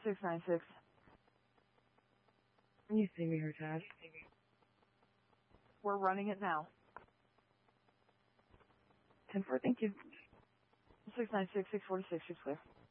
696. Can you see me, her tab? We're running it now. 10-4, thank you. 696, 646, you're clear.